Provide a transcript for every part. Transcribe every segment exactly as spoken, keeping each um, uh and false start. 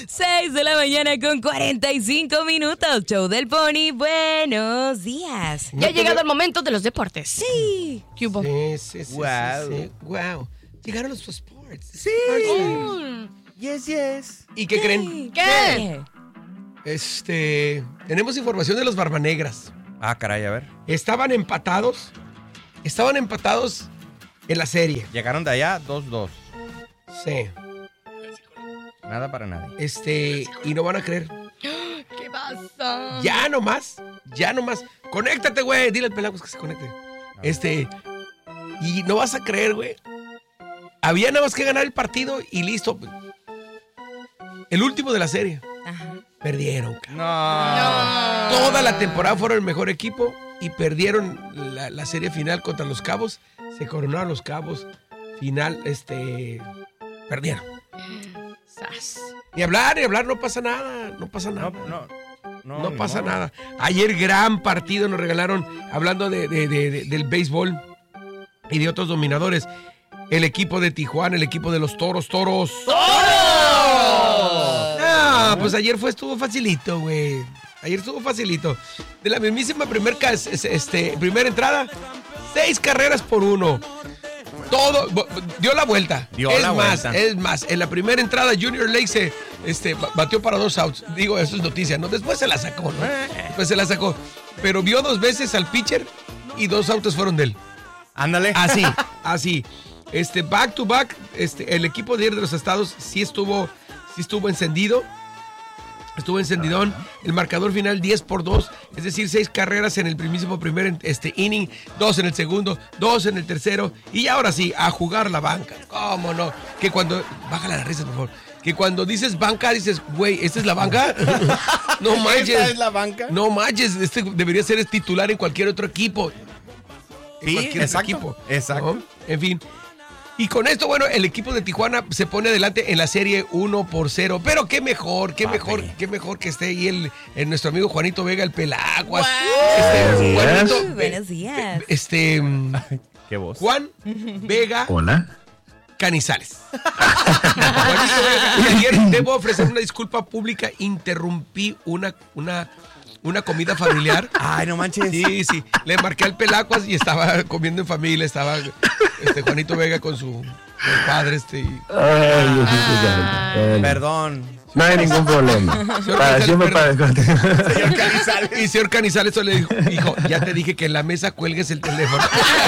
seis de la mañana con cuarenta y cinco minutos. Show del Pony, buenos días. Ya ha llegado el momento de los deportes. Sí. ¿Qué hubo? Sí, sí, sí. Wow. Sí, sí. Wow. Llegaron los sports. Sí. Mm. Yes, yes. ¿Y qué creen? ¿Qué? Este, tenemos información de los Barbanegras. Ah, caray, a ver. Estaban empatados. Estaban empatados en la serie. Llegaron de allá dos dos. Sí. Nada para nadie. Este, y no van a creer. ¿Qué pasa? Ya nomás, ya nomás. Conéctate, güey. Dile al Pelagos que se conecte. Este, y no vas a creer, güey. Había nada más que ganar el partido y listo. El último de la serie. Ajá. Perdieron, cabrón. No. Toda la temporada fueron el mejor equipo y perdieron la, la serie final contra los Cabos. Se coronaron los Cabos. Final, este, perdieron. Sas. Ni hablar, ni hablar, no pasa nada. No pasa nada. No, no. No, No ni pasa modo. nada. Ayer gran partido nos regalaron, hablando de, de- de- de- del béisbol y de otros dominadores. El equipo de Tijuana, el equipo de los Toros, Toros. Ah, pues ayer fue, estuvo facilito, güey. Ayer estuvo facilito. De la mismísima primer, cas- es- este, primera entrada, seis carreras por uno. Todo, bo- dio la vuelta. Dio es la más, vuelta. es más, en la primera entrada Junior Lake se este, ba- batió para dos outs. Digo, eso es noticia, ¿no? Después se la sacó, ¿no? Después se la sacó. Pero vio dos veces al pitcher y dos outs fueron de él. Ándale. Así, así. Este, back to back, este, el equipo de ayer de los Estados sí estuvo, sí estuvo encendido. Estuvo encendidón. El marcador final diez por dos. Es decir, seis carreras en el primísimo primer este, inning, dos en el segundo, dos en el tercero. Y ahora sí, a jugar la banca. ¿Cómo no? Que cuando... Bájala la risa, por favor. Que cuando dices banca, dices, güey, ¿esta es la banca? No manches. ¿Esta es la banca? No manches, este debería ser titular en cualquier otro equipo. En Sí, cualquier exacto, otro equipo. exacto. ¿No? En fin. Y con esto, bueno, el equipo de Tijuana se pone adelante en la serie uno por cero. Pero qué mejor, qué Papi. mejor, qué mejor que esté ahí el, el nuestro amigo Juanito Vega, el Pelaguas. Buenos Este, días. Juanito, Buenos días. Este, mm, Qué voz. Juan Vega Hola. Canizales. Juanito Vega. Y ayer debo ofrecer una disculpa pública. Interrumpí una, una, una comida familiar. Ay, no manches. Sí, sí. Le marqué al Pelacuas y estaba comiendo en familia. Estaba este, Juanito Vega con su, su padre. Este, y- Ay, Diosito santo. Bueno, Perdón. no hay ningún problema. Señor Para Canizales, siempre para Señor Canizales. Y señor Canizales solo le dijo, hijo, ya te dije que en la mesa cuelgues el teléfono.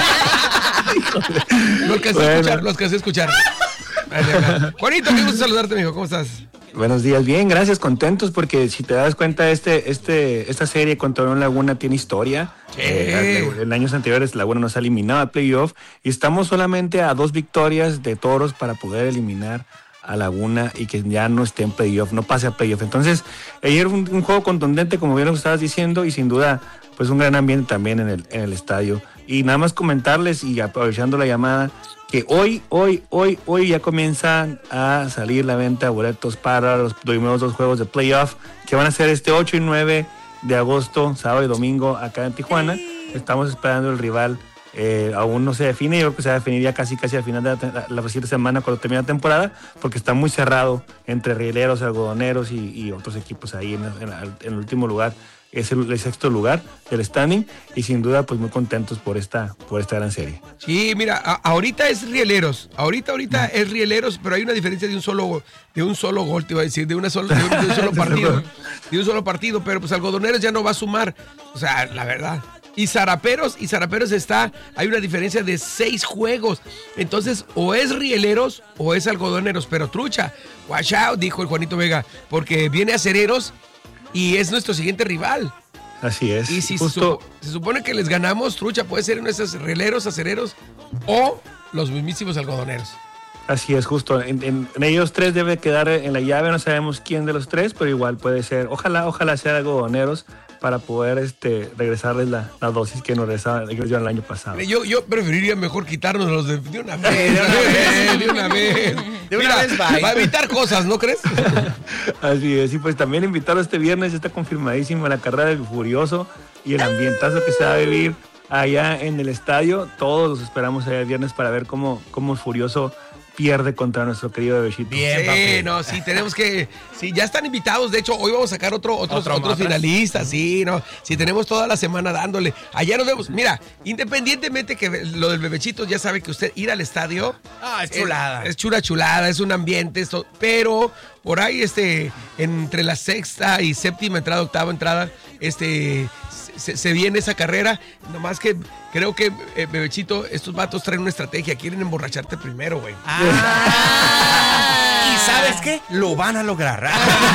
Lo alcancé a Bueno. escuchar, lo alcancé a escuchar. Vale, vale. Juanito, qué gusto saludarte, mijo. ¿Cómo estás? Buenos días, bien, gracias, contentos porque si te das cuenta este, este, esta serie contra León Laguna tiene historia. Sí. Eh, en años anteriores Laguna nos ha eliminado a playoff y estamos solamente a dos victorias de Toros para poder eliminar a Laguna y que ya no esté en playoff, no pase a playoff. Entonces, ayer un, un juego contundente, como bien lo estabas diciendo, y sin duda, pues un gran ambiente también en el, en el estadio. Y nada más comentarles y aprovechando la llamada, que hoy, hoy, hoy, hoy ya comienzan a salir la venta de boletos para los primeros dos juegos de playoff, que van a ser este ocho y nueve de agosto, sábado y domingo, acá en Tijuana. Estamos esperando el rival. Eh, aún no se define, yo creo que se definiría casi casi al final de la, te- la, la siguiente semana cuando termine la temporada, porque está muy cerrado entre rieleros, algodoneros y, y otros equipos ahí en, en- en el último lugar, es el, el sexto lugar del standing, y sin duda pues muy contentos por esta, por esta gran serie. Sí, mira, a- ahorita es Rieleros. Ahorita, ahorita es Rieleros, pero hay una diferencia de un solo, de un solo gol, te iba a decir, de, una sola, de, un, de un solo partido. De un solo partido, pero pues Algodoneros ya no va a sumar. O sea, la verdad. Y Zaraperos, y Zaraperos está, hay una diferencia de seis juegos. Entonces, o es Rieleros o es Algodoneros, pero trucha. Watch out, dijo el Juanito Vega, porque viene Acereros y es nuestro siguiente rival. Así es. Y si justo, se, supo- se supone que les ganamos, trucha, puede ser uno de esos rieleros, acereros o los mismísimos algodoneros. así es, justo. En, en- en ellos tres debe quedar en la llave, no sabemos quién de los tres, pero igual puede ser, ojalá, ojalá sea algodoneros para poder este, regresarles la, la dosis que nos regresaban que nos dieron el año pasado. Yo, yo preferiría mejor quitarnos los de, de una vez, de una vez, de una vez. De una Mira, vez, bye. va a evitar cosas, ¿no crees? Así es, y pues también invitarlo este viernes, está confirmadísimo la carrera del Furioso y el ambientazo que se va a vivir allá en el estadio. Todos los esperamos allá el viernes para ver cómo, cómo el Furioso pierde contra nuestro querido Bebecito. Bien, Sí, papi. no, sí, tenemos que. Sí, ya están invitados. De hecho, hoy vamos a sacar otro, otros, Otro otros más. finalistas. Sí, no. Sí, tenemos toda la semana dándole. Allá nos vemos. Mira, independientemente que lo del Bebecito, ya sabe que usted ir al estadio. Ah, es chulada. Es, es chula chulada, es un ambiente, esto. Pero por ahí, este, entre la sexta y séptima entrada, octava entrada, este. Se, se viene esa carrera, nomás que creo que, eh, Bebecito, estos vatos traen una estrategia, quieren emborracharte primero, güey. Ah. ¿Y sabes qué? Lo van a lograr.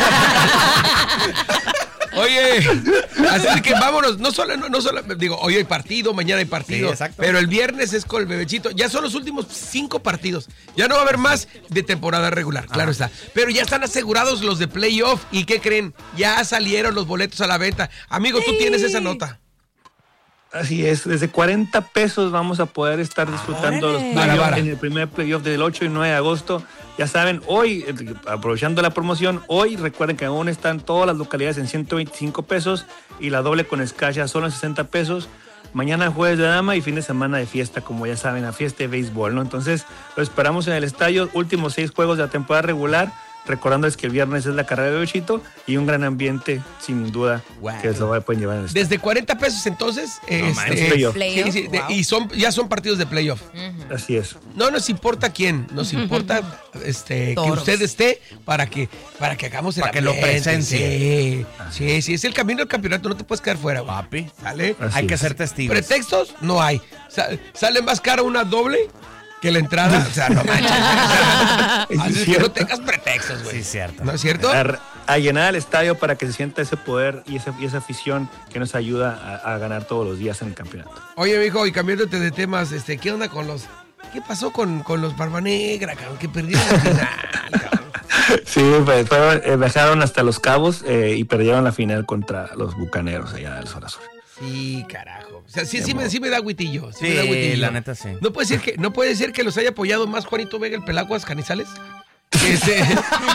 Oye, así que vámonos, no solo, no, no solo, digo, hoy hay partido, mañana hay partido, Sí, exacto. pero el viernes es con el Bebecito, ya son los últimos cinco partidos, ya no va a haber más de temporada regular, claro está, pero ya están asegurados los de playoff, ¿y qué creen? Ya salieron los boletos a la venta. Amigo, tú tienes esa nota. Así es, desde cuarenta pesos vamos a poder estar disfrutando los ¡Órale! playoffs Vara, vara. en el primer playoff del ocho y nueve de agosto. Ya saben, hoy, eh, aprovechando la promoción, hoy recuerden que aún están todas las localidades en ciento veinticinco pesos y la doble con escacha solo en sesenta pesos. Mañana jueves de dama y fin de semana de fiesta, como ya saben, a fiesta de béisbol, ¿no? Entonces, lo esperamos en el estadio, últimos seis juegos de la temporada regular. Recordándoles que el viernes es la carrera de Bebecito y un gran ambiente, sin duda, Wow. que se pueden llevar en el estadio. Desde cuarenta pesos entonces, este, manches, playoff. sí, sí, de- Wow. y son, ya son partidos de playoff. Así es. No nos importa quién, nos importa este, que Toros. usted esté para que, para que hagamos el Para que lo ambiente. presencie. Sí, sí, sí, es el camino del campeonato, no te puedes quedar fuera, güey. Papi. ¿Sale? Así Hay que es. ser testigos. Pretextos no hay. Sa- sale más cara una doble que la entrada. O sea, no manches. O sea, así es que no cierto. tengas pretextos, güey. Sí, cierto. ¿No es cierto? A, a llenar el estadio para que se sienta ese poder y esa, y esa afición que nos ayuda a, a ganar todos los días en el campeonato. Oye, mijo, y cambiándote de temas, este, ¿qué onda con los... ¿Qué pasó con, con los Barba Negra, cabrón? Que perdieron la final, cabrón. Sí, pues fueron, eh, viajaron hasta Los Cabos eh, y perdieron la final contra los Bucaneros allá del Sur Azul. Sí, carajo. O sea, sí, sí, me, sí me da agüitillo. Sí, Sí, me da agüitillo. la neta sí. ¿No puede ser que, no puede ser que los haya apoyado más Juanito Vega, el Pelacuas Canizales? Que, ese-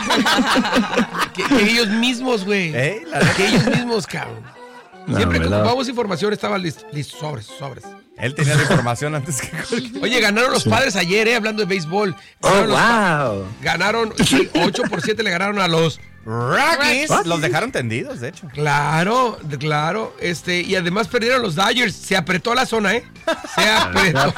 que- que ellos mismos, güey. ¿Eh? La neta. Que ellos mismos, cabrón. No, Siempre que ¿verdad? ocupamos información estaba listo. Listo, sobres, sobres. Él tenía la información antes que cualquier- Oye, ganaron los Padres ayer, eh, hablando de béisbol. ¡Oh, Ganaron, los pa- wow! ganaron sí, ocho por siete le ganaron a los... Rockies. Rockies. Los dejaron tendidos, de hecho. Claro, de- claro. Este, y además perdieron los Dodgers. Se apretó la zona, ¿eh? Se apretó.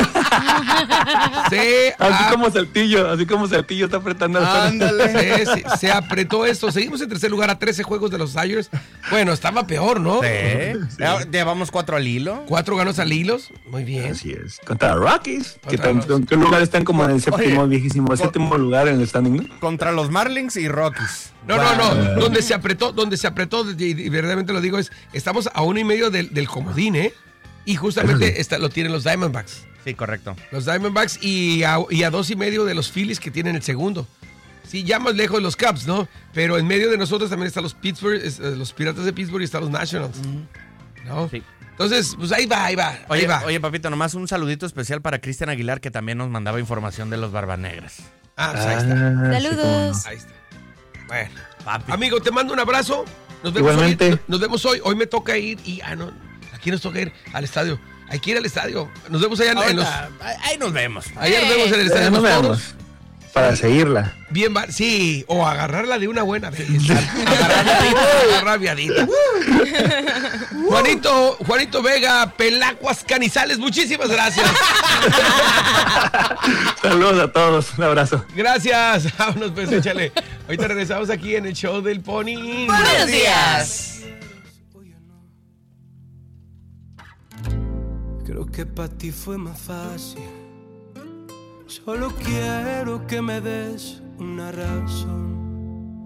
Se Así ap- como Saltillo, así como Saltillo está apretando la zona. Ándale. Sí, sí, se apretó esto. Seguimos en tercer lugar a trece juegos de los Dodgers. Bueno, estaba peor, ¿no? Sí. Ya Llevamos cuatro al hilo. Cuatro ganos al hilos. Muy bien. Así es. Contra Rockies, que Contra tan- los- ¿en qué lugar están como en el séptimo, Oye, viejísimo, con- séptimo lugar en el standing, ¿no? Contra los Marlins y Rockies. No, no, no. Donde se apretó, donde se apretó, y, y verdaderamente lo digo, es, estamos a uno y medio del, del comodín, ¿eh? Y justamente está, lo tienen los Diamondbacks. Sí, correcto. Los Diamondbacks y a, y a dos y medio de los Phillies que tienen el segundo. Sí, ya más lejos de los Cubs, ¿no? Pero en medio de nosotros también están los Pittsburgh, es, eh, los Piratas de Pittsburgh y están los Nationals. ¿No? Sí. Entonces, pues ahí va, ahí va. Oye, ahí va. oye, papito, nomás un saludito especial para Cristian Aguilar, que también nos mandaba información de los Barbanegras. Ah, pues ahí está. Ah, sí, Saludos. Ahí está. Bueno. Papi. Amigo, te mando un abrazo. Nos vemos Igualmente. hoy. Nos vemos hoy. Hoy me toca ir y ah no, aquí nos toca ir al estadio. Hay que ir al estadio. Nos vemos allá en, en los. Ahorita, ahí- ahí nos vemos. Allá nos vemos en el ¿cómo? estadio. Ya de nos los vemos. Toros. Para seguirla. Bien, va- sí, o agarrarla de una buena vez. Agarrar viadita. Juanito, Juanito Vega, Pelacuas Canizales, muchísimas gracias. Saludos a todos. Un abrazo. Gracias. Vámonos, pues, échale. Ahorita regresamos aquí en el show del Pony. Buenos días. Creo que para ti fue más fácil. Solo quiero que me des una razón